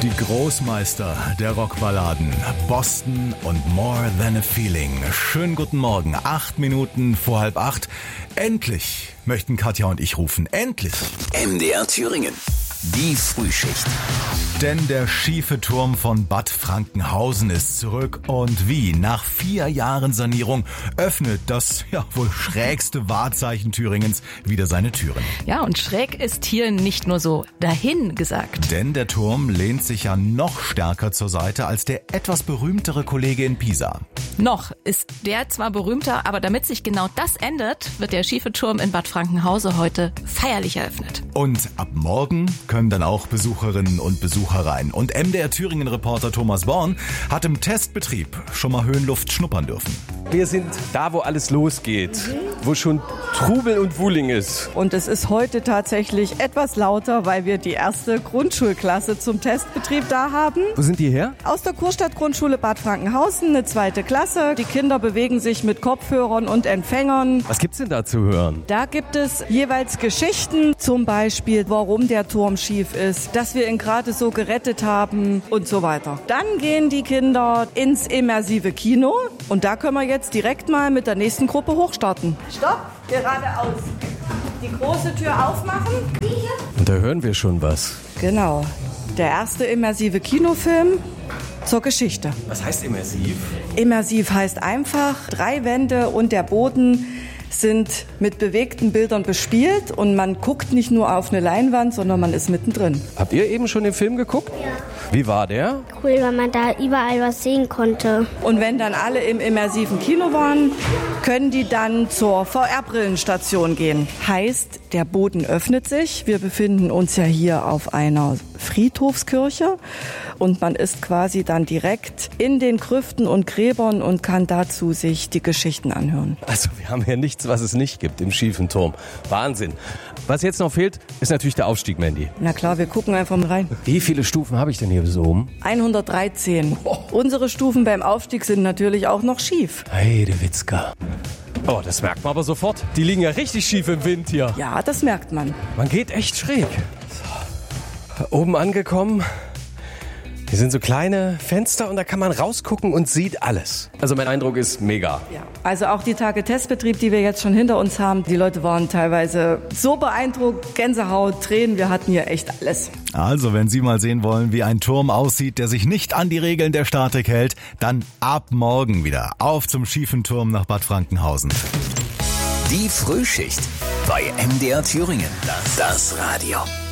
Die Großmeister der Rockballaden, Boston und More Than a Feeling. Schönen guten Morgen, 8 Minuten vor 7:30. Endlich möchten Katja und ich rufen, endlich. MDR Thüringen, die Frühschicht. Denn der schiefe Turm von Bad Frankenhausen ist zurück und wie? Nach 4 Jahren Sanierung öffnet das wohl schrägste Wahrzeichen Thüringens wieder seine Türen. Ja, und schräg ist hier nicht nur so dahin gesagt. Denn der Turm lehnt sich ja noch stärker zur Seite als der etwas berühmtere Kollege in Pisa. Noch ist der zwar berühmter, aber damit sich genau das ändert, wird der schiefe Turm in Bad Frankenhausen heute feierlich eröffnet. Und ab morgen können dann auch Besucherinnen und Besucher rein. Und MDR Thüringen-Reporter Thomas Born hat im Testbetrieb schon mal Höhenluft schnuppern dürfen. Wir sind da, wo alles losgeht, wo schon Trubel und Wuling ist. Und es ist heute tatsächlich etwas lauter, weil wir die erste Grundschulklasse zum Testbetrieb da haben. Wo sind die her? Aus der Kurstadt-Grundschule Bad Frankenhausen, eine 2. Klasse. Die Kinder bewegen sich mit Kopfhörern und Empfängern. Was gibt's denn da zu hören? Da gibt es jeweils Geschichten, zum Beispiel, warum der Turm schief ist, dass wir ihn gerade so gerettet haben und so weiter. Dann gehen die Kinder ins immersive Kino und da können wir jetzt direkt mal mit der nächsten Gruppe hochstarten. Stopp, geradeaus. Die große Tür aufmachen. Und da hören wir schon was. Genau, der erste immersive Kinofilm zur Geschichte. Was heißt immersiv? Immersiv heißt einfach, 3 Wände und der Boden sind mit bewegten Bildern bespielt und man guckt nicht nur auf eine Leinwand, sondern man ist mittendrin. Habt ihr eben schon den Film geguckt? Ja. Wie war der? Cool, weil man da überall was sehen konnte. Und wenn dann alle im immersiven Kino waren, können die dann zur VR-Brillenstation gehen. Heißt, der Boden öffnet sich. Wir befinden uns ja hier auf einer Friedhofskirche und man ist quasi dann direkt in den Grüften und Gräbern und kann dazu sich die Geschichten anhören. Also wir haben hier nichts, was es nicht gibt im schiefen Turm. Wahnsinn. Was jetzt noch fehlt, ist natürlich der Aufstieg, Mandy. Na klar, wir gucken einfach mal rein. Wie viele Stufen habe ich denn hier bis oben? 113. Unsere Stufen beim Aufstieg sind natürlich auch noch schief. Heidewitzka. Oh, das merkt man aber sofort. Die liegen ja richtig schief im Wind hier. Ja, das merkt man. Man geht echt schräg. So. Oben angekommen. Hier sind so kleine Fenster und da kann man rausgucken und sieht alles. Also mein Eindruck ist mega. Ja. Also auch die Tage Testbetrieb, die wir jetzt schon hinter uns haben, die Leute waren teilweise so beeindruckt, Gänsehaut, Tränen, wir hatten hier echt alles. Also, wenn Sie mal sehen wollen, wie ein Turm aussieht, der sich nicht an die Regeln der Statik hält, dann ab morgen wieder auf zum schiefen Turm nach Bad Frankenhausen. Die Frühschicht bei MDR Thüringen. Das Radio.